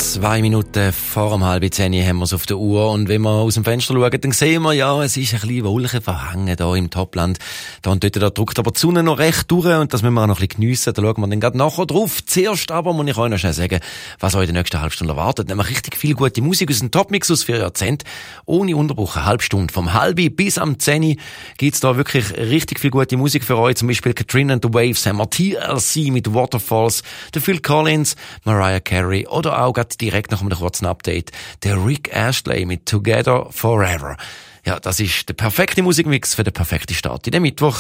2 Minuten vor dem 9:30 haben wir es auf der Uhr. Und wenn wir aus dem Fenster schauen, dann sehen wir, ja, es ist ein bisschen Wolken verhangen hier im Topland. Da und dort, da drückt aber die Sonne noch recht durch und das müssen wir auch noch ein bisschen geniessen. Da schauen wir dann gerade nachher drauf. Zuerst aber muss ich euch noch schnell sagen, was euch in der nächsten halben Stunde erwartet. Nämlich richtig viel gute Musik aus dem Topmix aus 4 Jahrzehnten. Ohne Unterbruch, eine halbe Stunde. Vom 9:30 bis am 10 gibt's da wirklich richtig viel gute Musik für euch. Zum Beispiel Katrina and the Waves, haben wir TLC mit Waterfalls, der Phil Collins, Mariah Carey oder auch gerade direkt nach einem kurzen Update der Rick Astley mit Together Forever. Ja, das ist der perfekte Musikmix für den perfekten Start in den Mittwoch.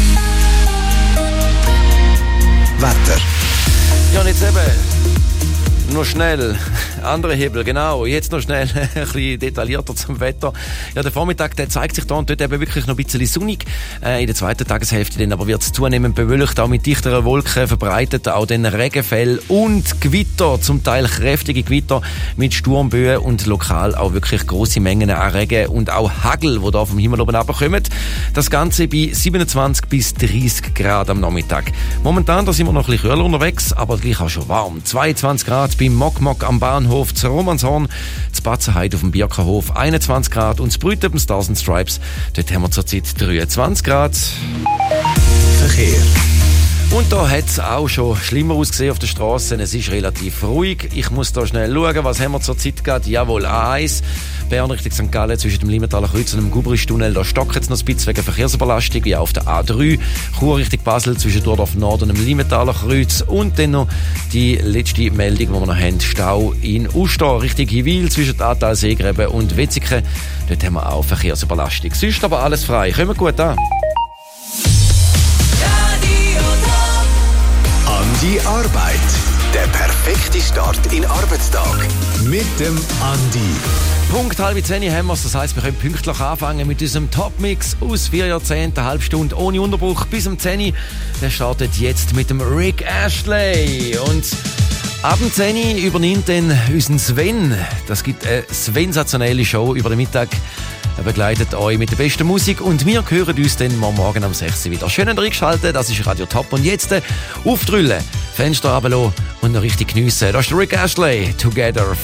Wetter. Ja, und jetzt eben noch schnell, andere Hebel, genau, jetzt noch schnell ein bisschen detaillierter zum Wetter. Ja, der Vormittag, der zeigt sich da und dort eben wirklich noch ein bisschen sonnig. In der zweiten Tageshälfte dann aber wird es zunehmend bewölkt, auch mit dichteren Wolken verbreitet, auch dann Regenfälle und Gewitter, zum Teil kräftige Gewitter mit Sturmböen und lokal auch wirklich grosse Mengen an Regen und auch Hagel, die da vom Himmel oben runterkommen. Das Ganze bei 27 bis 30 Grad am Nachmittag. Momentan, da sind wir noch ein bisschen kühler unterwegs, aber gleich auch schon warm. 22 Grad beim Mok am Bahnhof, zu Romanshorn, zu Batzenheide auf dem Birkenhof 21 Grad und zu Brüten beim Stars and Stripes, dort haben wir zurzeit 23 Grad. Verkehr. Und da hat es auch schon schlimmer ausgesehen auf den Strassen. Es ist relativ ruhig. Ich muss da schnell schauen, was haben wir zurzeit gerade. Jawohl, A1, Bern Richtung St. Gallen zwischen dem Limmentaler Kreuz und dem Gubristunnel. Da stockt es noch ein bisschen wegen Verkehrsüberlastung. Ja, auf der A3, Chur Richtung Basel zwischen Dordorf Nord und dem Limmentaler Kreuz. Und dann noch die letzte Meldung, die wir noch haben. Stau in Uster Richtung Hiwil zwischen Atal, Seegräben und Wetzikon. Dort haben wir auch Verkehrsüberlastung. Sonst aber alles frei. Kommen wir gut an. Die Arbeit. Der perfekte Start in den Arbeitstag. Mit dem Andi. Punkt 9:30 haben wir es. Das heisst, wir können pünktlich anfangen mit unserem Topmix aus 4 Jahrzehnten, eine halbe Stunde ohne Unterbruch bis um 10 Uhr. Der startet jetzt mit dem Rick Astley. Und ab dem 10 Uhr übernimmt dann unseren Sven. Das gibt eine sensationelle Show über den Mittag. Er begleitet euch mit der besten Musik und wir hören uns dann morgen um 6 Uhr wieder. Schön reingeschaltet, das ist Radio Top. Und jetzt aufdrüllen, Fenster runterlassen und noch richtig geniessen. Das ist der Rick Astley, Together